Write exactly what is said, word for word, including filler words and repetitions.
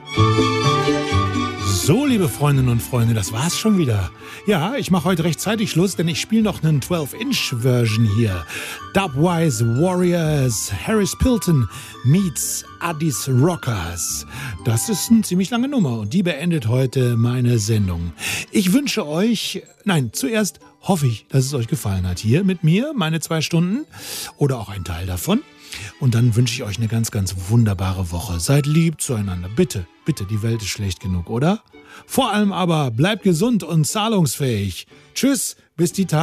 So, liebe Freundinnen und Freunde, das war's schon wieder. Ja, ich mache heute rechtzeitig Schluss, denn ich spiele noch einen zwölf Inch Version hier. Dubwise Warriors, Harris Pilton meets Addis Rockers. Das ist eine ziemlich lange Nummer und die beendet heute meine Sendung. Ich wünsche euch, nein, zuerst hoffe ich, dass es euch gefallen hat hier mit mir, meine zwei Stunden oder auch ein Teil davon. Und dann wünsche ich euch eine ganz, ganz wunderbare Woche. Seid lieb zueinander. Bitte, bitte, die Welt ist schlecht genug, oder? Vor allem aber bleibt gesund und zahlungsfähig. Tschüss, bis die Tage.